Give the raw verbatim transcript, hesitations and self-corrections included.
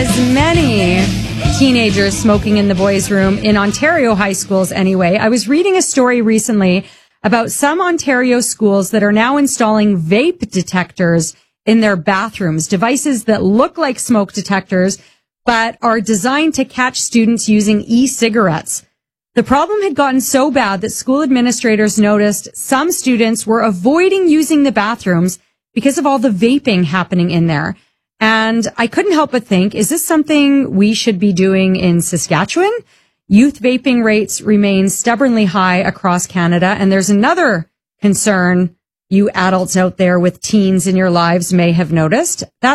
as many teenagers smoking in the boys' room in Ontario high schools anyway. I was reading a story recently about some Ontario schools that are now installing vape detectors in their bathrooms, devices that look like smoke detectors, but are designed to catch students using e-cigarettes. The problem had gotten so bad that school administrators noticed some students were avoiding using the bathrooms because of all the vaping happening in there. And I couldn't help but think, is this something we should be doing in Saskatchewan? Youth vaping rates remain stubbornly high across Canada. And there's another concern you adults out there with teens in your lives may have noticed. That